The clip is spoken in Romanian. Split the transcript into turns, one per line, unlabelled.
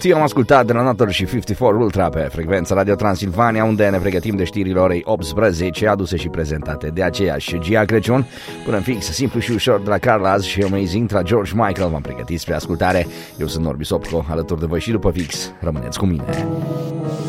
Tea am ascultat de la Nator și 54 Ultra pe frecvența Radio Transilvania, unde ne pregătim de știrile orei 18, aduse și prezentate de aceeași Gia Crăciun. Până în fix, simplu și ușor de la Carlas și Amazing de la George Michael v-am pregătit spre ascultare. Eu sunt Norbi Sopco, alături de voi și după fix. Rămâneți cu mine.